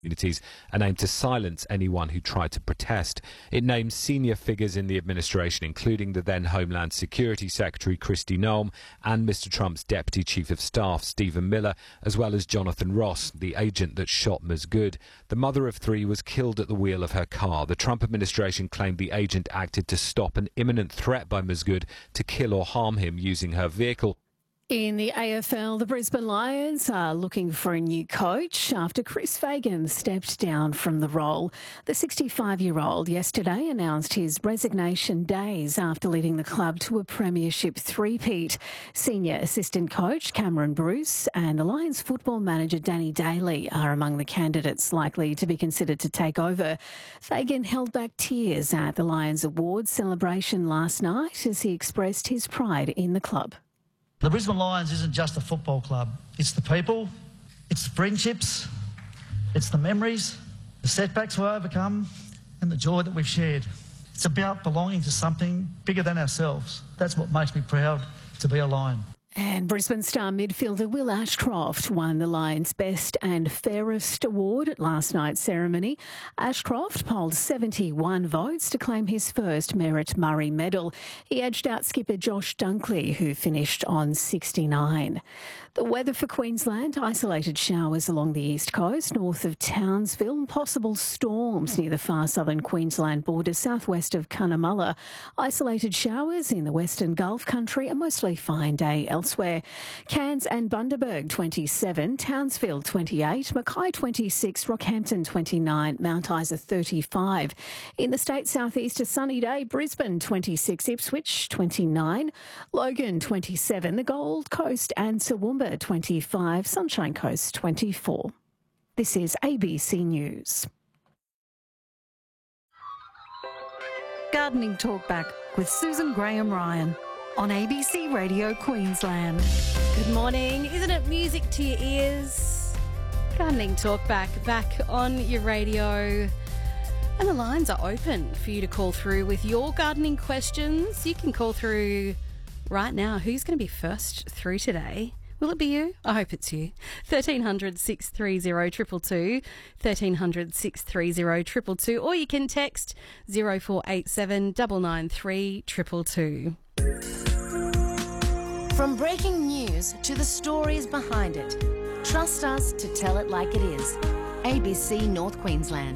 communities and aimed to silence anyone who tried to protest. It names senior figures in the administration, including the then Homeland Security Secretary Kristi Noem and Mr Trump's Deputy Chief of Staff Stephen Miller, as well as Jonathan Ross, the agent that shot Masgoud. The mother of three was killed at the wheel of her car. The Trump administration claimed the agent acted to stop an imminent threat by Masgoud to kill or harm him using her vehicle. In the AFL, the Brisbane Lions are looking for a new coach after Chris Fagan stepped down from the role. The 65-year-old yesterday announced his resignation days after leading the club to a premiership three-peat. Senior assistant coach Cameron Bruce and the Lions football manager Danny Daly are among the candidates likely to be considered to take over. Fagan held back tears at the Lions Awards celebration last night as he expressed his pride in the club. The Brisbane Lions isn't just a football club. It's the people, it's the friendships, it's the memories, the setbacks we overcome and the joy that we've shared. It's about belonging to something bigger than ourselves. That's what makes me proud to be a Lion. And Brisbane star midfielder Will Ashcroft won the Lions' Best and Fairest award at last night's ceremony. Ashcroft polled 71 votes to claim his first Merit Murray medal. He edged out skipper Josh Dunkley, who finished on 69. The weather for Queensland: isolated showers along the east coast, north of Townsville, possible storms near the far southern Queensland border, southwest of Cunnamulla. Isolated showers in the western Gulf country, a mostly fine day elsewhere. Cairns and Bundaberg 27, Townsville 28, Mackay 26, Rockhampton 29, Mount Isa 35. In the state southeast, a sunny day: Brisbane 26, Ipswich 29, Logan 27, the Gold Coast and Toowoomba 25, Sunshine Coast 24. This is ABC News. Gardening Talkback with Susan Graham-Ryan on ABC Radio Queensland. Good morning. Isn't it music to your ears? Gardening Talkback back on your radio. And the lines are open for you to call through with your gardening questions. You can call through right now. Who's going to be first through today? Will it be you? I hope it's you. 1300 630 222, 1300 630 222, or you can text 0487 993 222. From breaking news to the stories behind it, trust us to tell it like it is. ABC North Queensland.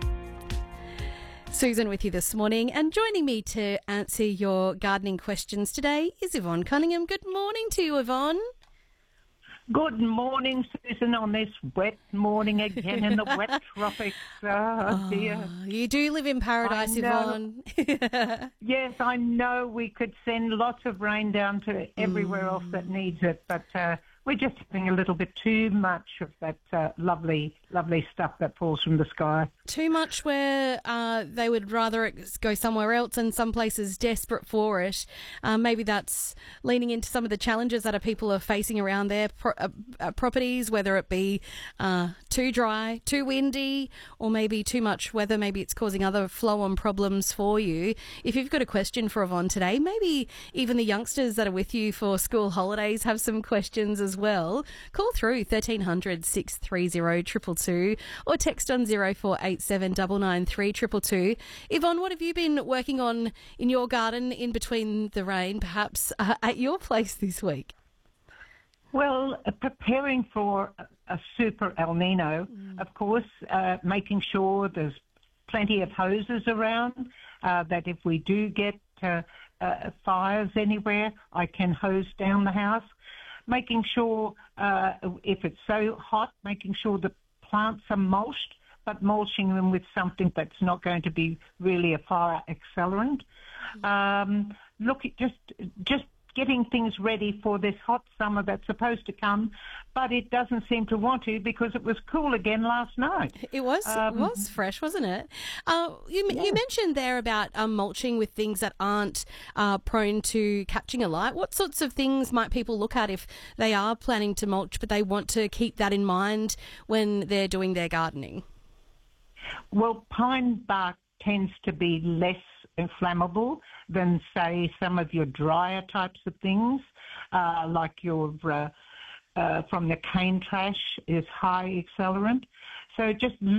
Susan with you this morning, and joining me to answer your gardening questions today is Yvonne Cunningham. Good morning to you, Yvonne. Good morning, Susan, on this wet morning again in the wet tropics. Oh, dear. You do live in paradise, Yvonne. Yes, I know we could send lots of rain down to everywhere else that needs it, but we're just having a little bit too much of that lovely, lovely stuff that falls from the sky. Too much where they would rather go somewhere else, and some places desperate for it. Maybe that's leaning into some of the challenges that people are facing around their properties, whether it be too dry, too windy, or maybe too much weather. Maybe it's causing other flow-on problems for you. If you've got a question for Yvonne today, maybe even the youngsters that are with you for school holidays have some questions as well. Call through 1300 630 222 or text on 0487 993 222. Yvonne, what have you been working on in your garden in between the rain, perhaps at your place this week? Well, preparing for a super El Nino, of course, making sure there's plenty of hoses around, that if we do get fires anywhere, I can hose down the house. Making sure, if it's so hot, making sure the plants are mulched, but mulching them with something that's not going to be really a fire accelerant. Look, just getting things ready for this hot summer that's supposed to come, but it doesn't seem to want to because it was cool again last night. It was fresh, wasn't it? You mentioned there about mulching with things that aren't prone to catching alight. What sorts of things might people look at if they are planning to mulch, but they want to keep that in mind when they're doing their gardening? Well, pine bark tends to be less inflammable than, say, some of your drier types of things, like your from the cane trash is high accelerant. So just